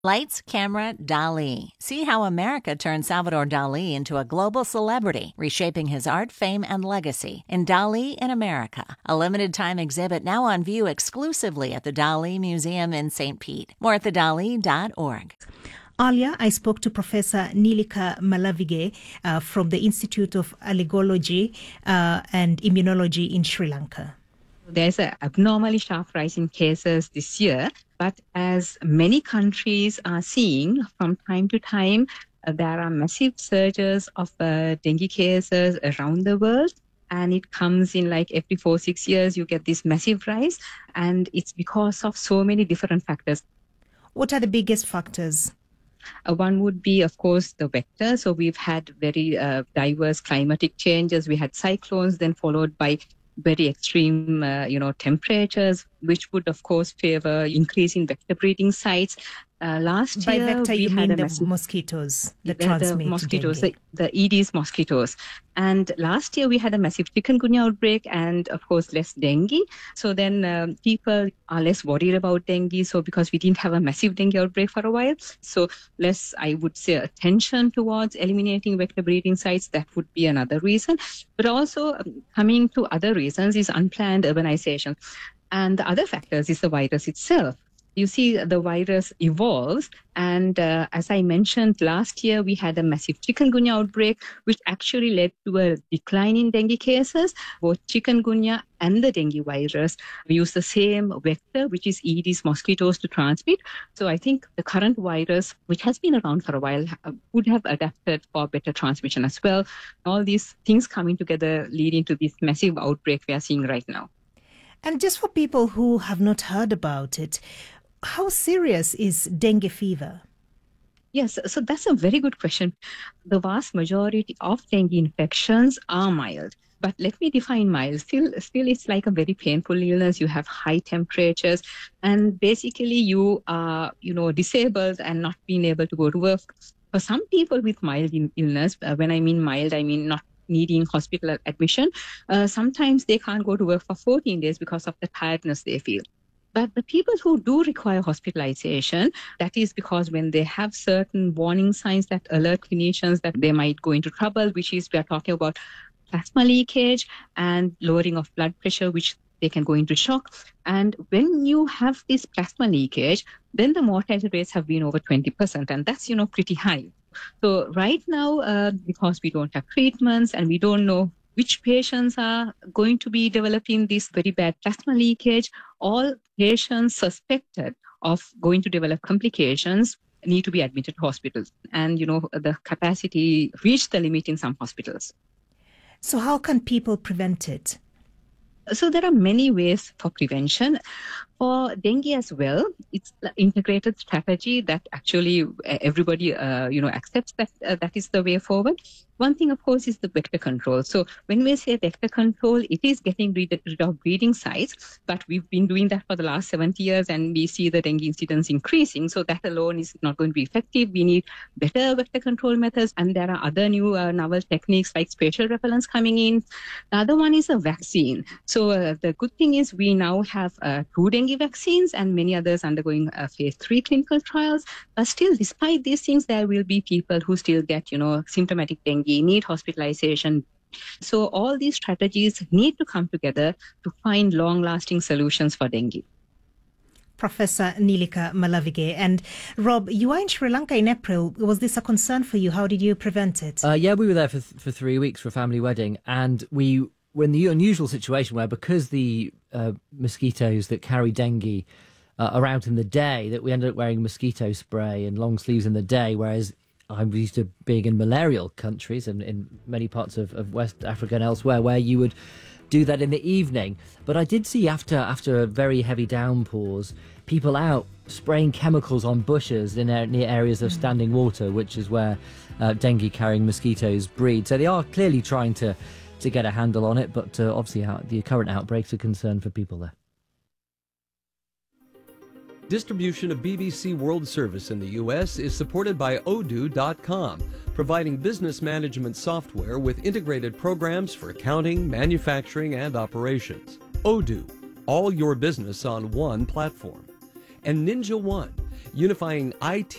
Lights, Camera, Dali. See how America turned Salvador Dali into a global celebrity, reshaping his art, fame, and legacy in Dali in America, a limited-time exhibit now on view exclusively at the Dali Museum in St. Pete. More at thedali.org. Earlier, I spoke to Professor Nilika Malavige from the Institute of Allergology and Immunology in Sri Lanka. There's an abnormally sharp rise in cases this year, but as many countries are seeing from time to time, there are massive surges of dengue cases around the world. And it comes in like every 4-6 years, you get this massive rise. And it's because of so many different factors. What are the biggest factors? One would be, of course, the vector. So we've had very diverse climatic changes. We had cyclones, then followed by very extreme, temperatures, which would, of course, favor increase in vector breeding sites. Last By year, vector, we you had mean the mosquitoes that the transmit mosquitoes, dengue. the Aedes mosquitoes. And last year we had a massive chikungunya outbreak and, of course, less dengue. So then people are less worried about dengue. So because we didn't have a massive dengue outbreak for a while, so less, I would say, attention towards eliminating vector breeding sites. That would be another reason. But also coming to other reasons is unplanned urbanization. And the other factors is the virus itself. You see, the virus evolves. And as I mentioned, last year, we had a massive chikungunya outbreak, which actually led to a decline in dengue cases. Both chikungunya and the dengue virus use the same vector, which is Aedes mosquitoes, to transmit. So I think the current virus, which has been around for a while, would have adapted for better transmission as well. All these things coming together leading to this massive outbreak we are seeing right now. And just for people who have not heard about it, how serious is dengue fever? Yes, so that's a very good question. The vast majority of dengue infections are mild. But let me define mild. Still, it's like a very painful illness. You have high temperatures, and basically you are, disabled and not being able to go to work. For some people with mild illness, when I mean mild, I mean not needing hospital admission, sometimes they can't go to work for 14 days because of the tiredness they feel. But the people who do require hospitalization, that is because when they have certain warning signs that alert clinicians that they might go into trouble, which is we are talking about plasma leakage and lowering of blood pressure, which they can go into shock. And when you have this plasma leakage, then the mortality rates have been over 20%, and that's, pretty high. So right now, because we don't have treatments and we don't know which patients are going to be developing this very bad plasma leakage, all patients suspected of going to develop complications need to be admitted to hospitals. And, the capacity reached the limit in some hospitals. So how can people prevent it? So there are many ways for prevention. For dengue as well, it's an integrated strategy that actually everybody, accepts that that is the way forward. One thing, of course, is the vector control. So when we say vector control, it is getting rid of breeding sites, but we've been doing that for the last 70 years and we see the dengue incidence increasing. So that alone is not going to be effective. We need better vector control methods, and there are other new novel techniques like spatial repellents coming in. The other one is a vaccine. So the good thing is we now have 2 dengue vaccines and many others undergoing phase 3 clinical trials. But still, despite these things, there will be people who still get, symptomatic dengue, need hospitalization. So all these strategies need to come together to find long-lasting solutions for dengue. Professor Nilika Malavige. And Rob, you are in Sri Lanka in April. Was this a concern for you? How did you prevent it? Yeah, we were there for 3 weeks for a family wedding, and we were in the unusual situation where, because the mosquitoes that carry dengue are out in the day, that we ended up wearing mosquito spray and long sleeves in the day, whereas I'm used to being in malarial countries and in many parts of West Africa and elsewhere where you would do that in the evening. But I did see after very heavy downpours, people out spraying chemicals on bushes near areas of standing water, which is where dengue-carrying mosquitoes breed. So they are clearly trying to get a handle on it, but obviously the current outbreaks are a concern for people there. Distribution of BBC World Service in the U.S. is supported by Odoo.com, providing business management software with integrated programs for accounting, manufacturing, and operations. Odoo, all your business on one platform. And Ninja One, unifying IT